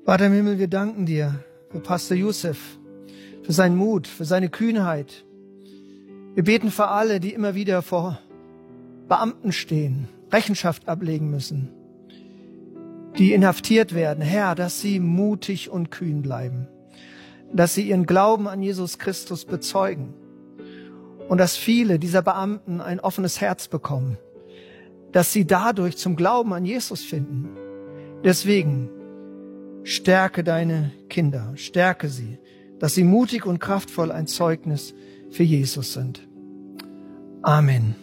Vater im Himmel, wir danken dir für Pastor Youssef, für seinen Mut, für seine Kühnheit. Wir beten für alle, die immer wieder vor Beamten stehen, Rechenschaft ablegen müssen, die inhaftiert werden. Herr, dass sie mutig und kühn bleiben, dass sie ihren Glauben an Jesus Christus bezeugen und dass viele dieser Beamten ein offenes Herz bekommen, dass sie dadurch zum Glauben an Jesus finden. Deswegen stärke deine Kinder, stärke sie, dass sie mutig und kraftvoll ein Zeugnis für Jesus sind. Amen.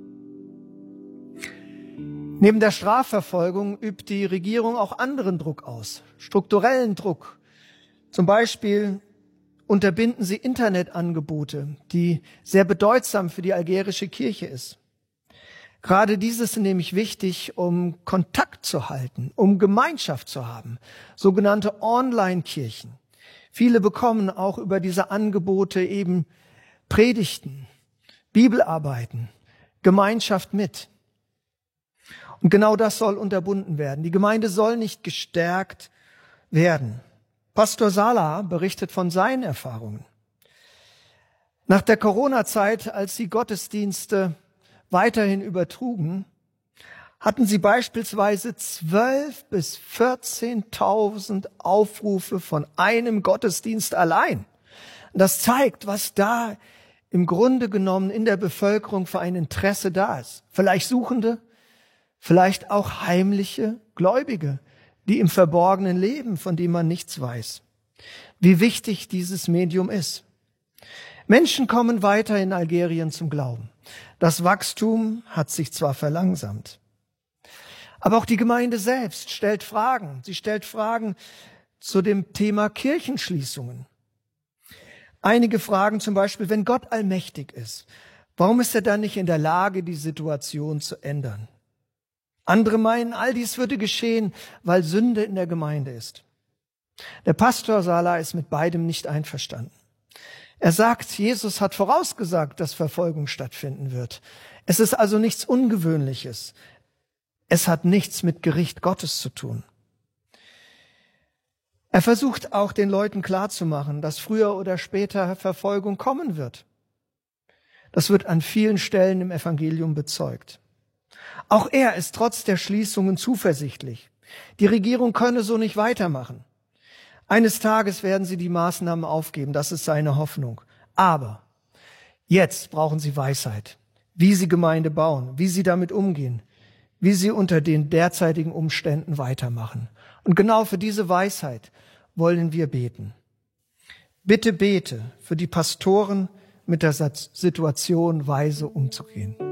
Neben der Strafverfolgung übt die Regierung auch anderen Druck aus, strukturellen Druck. Zum Beispiel unterbinden sie Internetangebote, die sehr bedeutsam für die algerische Kirche ist. Gerade dieses ist nämlich wichtig, um Kontakt zu halten, um Gemeinschaft zu haben, sogenannte Online-Kirchen. Viele bekommen auch über diese Angebote eben Predigten, Bibelarbeiten, Gemeinschaft mit. Und genau das soll unterbunden werden. Die Gemeinde soll nicht gestärkt werden. Pastor Salah berichtet von seinen Erfahrungen. Nach der Corona-Zeit, als die Gottesdienste weiterhin übertrugen, hatten sie beispielsweise 12.000 bis 14.000 Aufrufe von einem Gottesdienst allein. Das zeigt, was da im Grunde genommen in der Bevölkerung für ein Interesse da ist. Vielleicht Suchende, vielleicht auch heimliche Gläubige, die im Verborgenen leben, von dem man nichts weiß. Wie wichtig dieses Medium ist. Menschen kommen weiter in Algerien zum Glauben. Das Wachstum hat sich zwar verlangsamt, aber auch die Gemeinde selbst stellt Fragen. Sie stellt Fragen zu dem Thema Kirchenschließungen. Einige fragen zum Beispiel, wenn Gott allmächtig ist, warum ist er dann nicht in der Lage, die Situation zu ändern? Andere meinen, all dies würde geschehen, weil Sünde in der Gemeinde ist. Der Pastor Salah ist mit beidem nicht einverstanden. Er sagt, Jesus hat vorausgesagt, dass Verfolgung stattfinden wird. Es ist also nichts Ungewöhnliches. Es hat nichts mit Gericht Gottes zu tun. Er versucht auch den Leuten klarzumachen, dass früher oder später Verfolgung kommen wird. Das wird an vielen Stellen im Evangelium bezeugt. Auch er ist trotz der Schließungen zuversichtlich. Die Regierung könne so nicht weitermachen. Eines Tages werden sie die Maßnahmen aufgeben, das ist seine Hoffnung. Aber jetzt brauchen sie Weisheit, wie sie Gemeinde bauen, wie sie damit umgehen, wie sie unter den derzeitigen Umständen weitermachen. Und genau für diese Weisheit wollen wir beten. Bitte bete für die Pastoren, mit der Situation weise umzugehen.